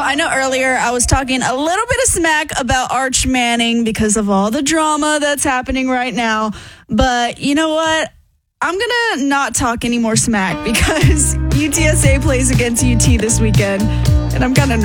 I know earlier I was talking a little bit of smack about Arch Manning because of all the drama that's happening right now. But you know what? I'm going to not talk any more smack because UTSA plays against UT this weekend, and I'm kind of nervous.